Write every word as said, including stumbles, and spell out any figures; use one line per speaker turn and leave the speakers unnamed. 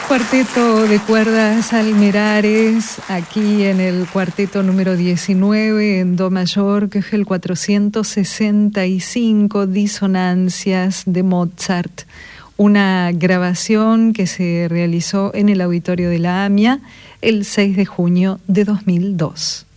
Cuarteto de cuerdas Almerares, aquí en el cuarteto número diecinueve en do mayor, que es el cuatrocientos sesenta y cinco, Disonancias de Mozart, una grabación que se realizó en el auditorio de la AMIA el seis de junio de dos mil dos.